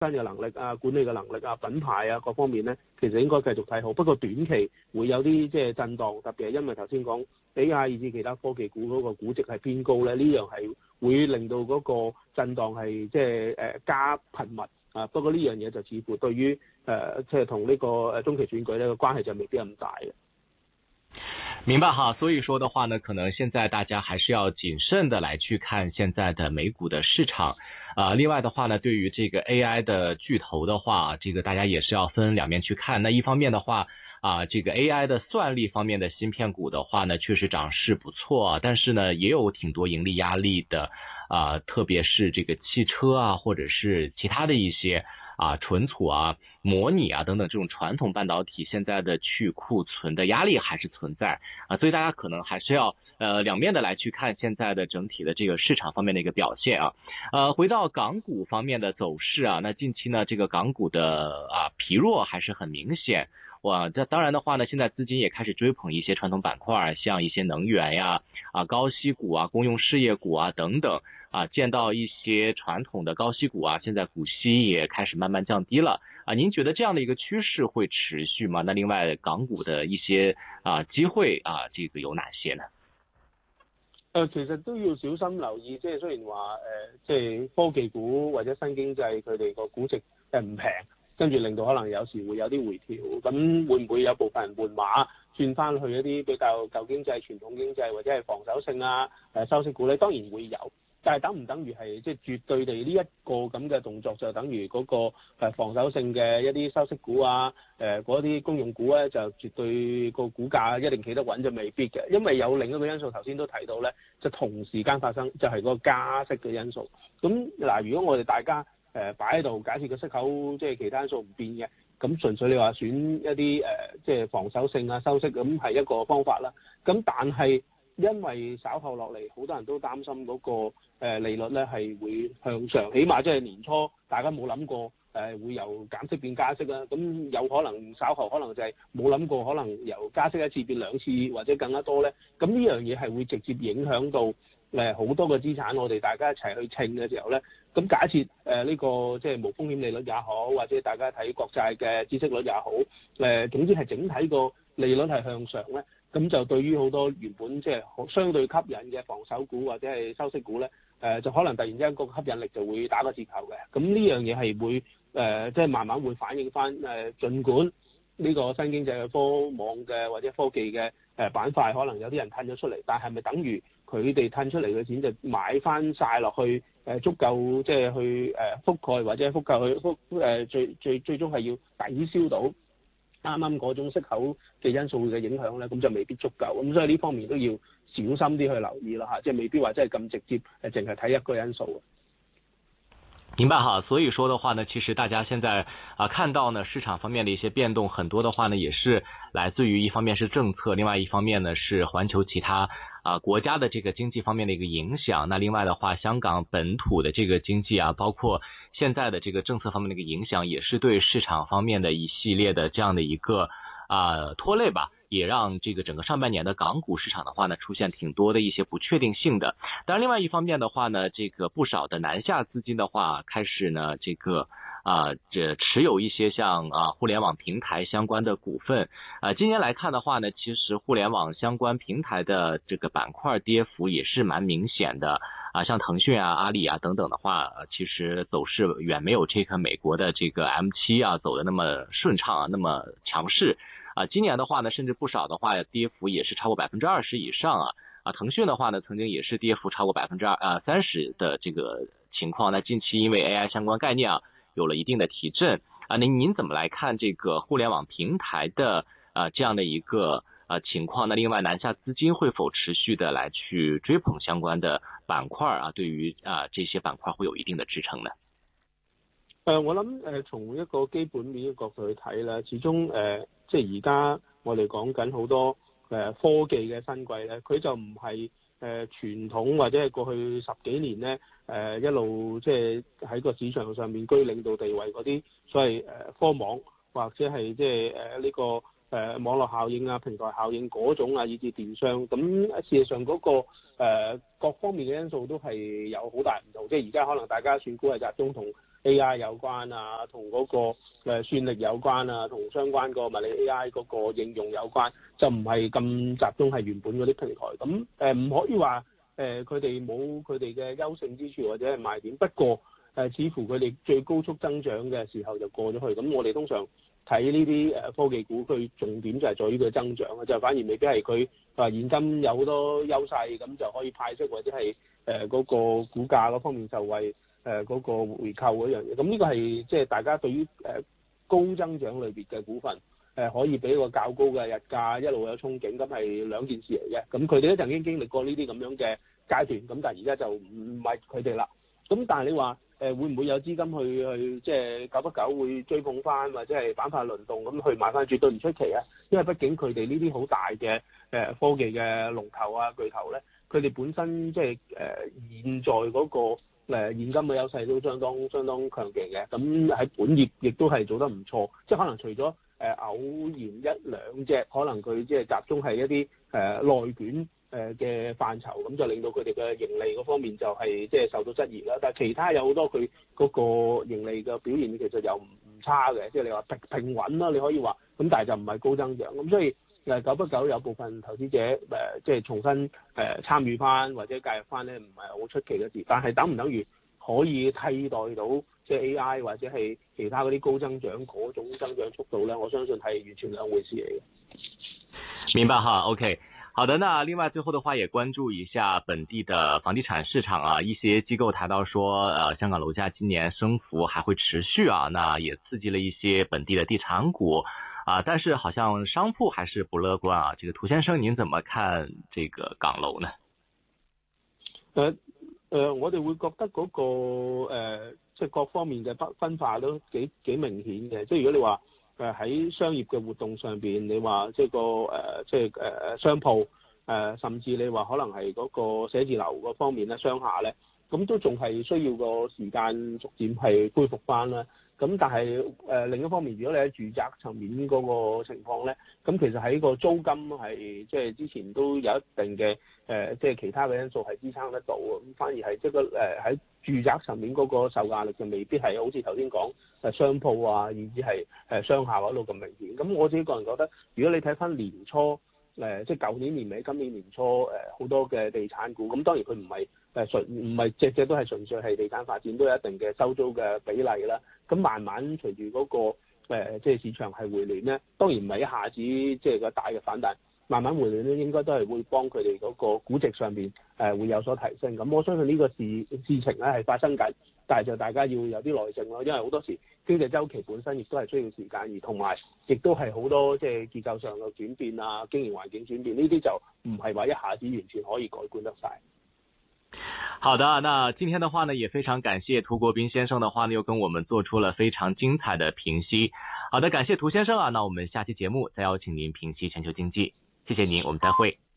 嘅能力啊、管理嘅能力啊、品牌啊各方面咧，其實應該繼續睇好。不過短期會有啲即係震盪，特別係因為頭先講 AI 以至其他科技股嗰個估值係偏高咧，呢樣係會令到嗰個震盪係即係加頻密啊。不過呢樣嘢就似乎對於即係同呢個中期選舉呢個關係就未必咁大嘅。 明白哈，所以說的話呢，可能現在大家還是要謹慎的來去看現在的美股的市場。另外的話呢，對於這個 AI 的巨頭的話，這個大家也是要分兩面去看。那一方面的話，這個 AI 的算力方面的芯片股的話呢，確實漲勢不錯，但是呢，也有挺多盈利壓力的，特別是這個汽車啊，或者是其他的一些存儲啊、模擬啊等等這種傳統半導體，現在的去庫存的壓力還是存在所以大家可能還是要兩面的來去看現在的整體的這個市場方面的一個表現回到港股方面的走勢那近期呢，這個港股的疲弱還是很明顯。這當然的話呢，現在資金也開始追捧一些傳統板塊，像一些能源呀、高息股公用事業股等等見到一些傳統的高息股現在股息也開始慢慢降低了您覺得這樣的一個趨勢會持續嗎？那另外港股的一些機會這個有哪些呢？ 其實都要小心留意，即係雖然話即係科技股或者新經濟佢哋個估值唔平。跟住令到可能有時會有啲回調，咁會唔會有部分人換馬轉翻去一啲比較舊經濟、傳統經濟或者係防守性收息股咧？當然會有，但係等唔等於係即係絕對地呢一個咁嘅動作就等於嗰個防守性嘅一啲收息股嗰啲公用股咧就絕對個股價一定企得穩就未必嘅，因為有另一個因素頭先都提到咧，就同時間發生就係個加息嘅因素。咁嗱，如果我哋大家擺喺度，假設個息口即係其他因素唔變嘅，咁純粹你話選一啲即係防守性收息，咁係一個方法啦。咁但係因為稍後落嚟，好多人都擔心嗰個利率咧係會向上，起碼即係年初大家冇諗過會由減息變加息啦。咁有可能稍後可能就係冇諗過可能由加息一次變兩次或者更加多咧。咁呢樣嘢係會直接影響到好多個資產，我哋大家一齊去稱嘅時候咧，咁假設呢個即係無風險利率也好，或者大家睇國債嘅孳息率也好，總之係整體個利率係向上咧，咁就對於好多原本即係相對吸引嘅防守股或者係收息股咧，就可能突然之間個吸引力就會打個折扣嘅。咁呢樣嘢係會即係慢慢會反映翻儘管呢個新經濟嘅科網嘅或者科技嘅板塊可能有啲人褪咗出嚟，但係咪等於佢哋褪出嚟嘅錢就買翻晒落去足夠即係去覆蓋或者覆蓋去最終係要抵消到啱啱嗰種息口嘅因素嘅影響咧，咁就未必足夠。咁所以呢方面都要小心啲去留意啦即係未必話真係咁直接淨係睇一個因素。 明白哈，所以說的話呢，其實大家現在看到呢市場方面的一些變動，很多的話呢也是來自於一方面是政策，另外一方面呢是環球其他國家的這個經濟方面的一個影響。那另外的話，香港本土的這個經濟包括現在的這個政策方面的一個影響，也是對市場方面的一系列的這樣的一個拖累吧。也讓這個整個上半年的港股市場的話呢，出現挺多的一些不確定性的。當然，另外一方面的話呢，這個不少的南下資金的話，開始呢，這個持有一些像互聯網平台相關的股份。今年來看的話呢，其實互聯網相關平台的這個板塊跌幅也是蠻明顯的。像騰訊阿里等等的話，其實走勢遠沒有這個美國的這個 M7走得那麼順暢那麼強勢。今年的話呢，甚至不少的話跌幅也是超過20%以上騰訊的話呢，曾經也是跌幅超過30%的這個情況。那近期因為 AI 相關概念有了一定的提振您怎麼來看這個互聯網平台的這樣的一個情況呢？另外，南下資金會否持續的來去追捧相關的板塊對於這些板塊會有一定的支撐呢？ 我諗從一個基本面嘅角度去睇啦，始終即係而家我哋講緊好多科技嘅新貴咧，佢就唔係傳統或者係過去10幾年咧一路即係喺個市場上面居領導地位嗰啲所謂科網或者係即係呢個網絡效應平台效應嗰種以至電商，咁事實上嗰個各方面嘅因素都係有好大唔同。即係而家可能大家選股係集中同 AI 有關啊，同嗰個算力有關啊，同相關個物理 AI 嗰個應用有關，就唔係咁集中係原本嗰啲平台。咁唔可以話佢哋冇佢哋嘅優勝之處或者係賣點，不過似乎佢哋最高速增長嘅時候就過咗去。咁我哋通常睇呢啲科技股，佢重點就係在於佢增長啊，就反而未必係佢現金有好多優勢，咁就可以派息或者係嗰個股價嗰方面受惠嗰個回購嗰樣嘢。咁呢個係即係大家對於高增長類別嘅股份可以俾個較高嘅日價一路有憧憬，咁係兩件事嚟嘅。咁佢哋都曾經經歷過呢啲咁樣嘅階段，咁但係而家就唔係佢哋啦。咁但係你話會唔會有資金去即係久不久會追捧翻，或者係板塊輪動咁去買翻？絕對唔出奇啊！因為畢竟佢哋呢啲好大嘅科技嘅龍頭啊巨頭咧，佢哋本身即係現在嗰個現金嘅優勢都相當強勁嘅。咁喺本業亦都係做得唔錯，即係可能除咗偶然一兩隻，可能佢即係集中係一啲內卷嘅範疇，咁就令到佢哋嘅盈利嗰方面就係即係受到質疑啦。但係其他有好多佢嗰個盈利嘅表現其實又唔差嘅，即係你話平穩啦，你可以話，咁但係就唔係高增長。咁所以久不久有部分投資者即係重新參與翻或者介入翻咧，唔係好出奇嘅事。但係等唔等於可以替代到即係 AI 或者係其他嗰啲高增長嗰種增長速度咧？我相信係完全兩回事嚟嘅。 明白哈 ，OK。好的，那另外最後的話也關注一下本地的房地產市場啊，一些機構談到說，香港樓價今年升幅還會持續啊，那也刺激了一些本地的地產股啊，但是好像商鋪還是不樂觀啊。這個涂先生，您怎麼看這個港樓呢？ 我哋會覺得嗰個即係各方面嘅分化都幾明顯嘅，即係如果你話喺商業嘅活動上邊，你話即係個商鋪甚至你話可能係嗰個寫字樓嗰方面咧，商廈咧，咁都仲係需要個時間逐漸係恢復翻啦。咁但係另一方面，如果你喺住宅層面嗰個情況咧，咁其實喺個租金係即係之前都有一定嘅即係其他嘅因素係支撐得到啊。咁反而係即係喺住宅層面嗰個受壓力就未必係好似頭先講商鋪啊，甚至係商廈嗰度咁明顯。咁我自己個人覺得，如果你睇翻年初即係舊年年尾、今年年初好多嘅地產股，咁當然佢唔係隻都係純粹係地產發展，都有一定嘅收租嘅比例啦。咁慢慢隨住嗰個即係市場係回暖咧，當然唔係一下子即係個大嘅反彈，慢慢回暖咧，應該都係會幫佢哋嗰個估值上邊會有所提升。咁我相信呢個事情咧係發生緊，但係就大家要有啲耐性咯，因為好多時經濟週期本身亦都係需要時間，而同埋亦都係好多即係結構上嘅轉變啊，經營環境轉變，呢啲就唔係話一下子完全可以改觀得晒。 好的，那今天的話呢，也非常感謝涂國彬先生的話呢，又跟我們做出了非常精彩的評析。好的，感謝涂先生啊，那我們下期節目再邀請您評析全球經濟，謝謝您，我們再會。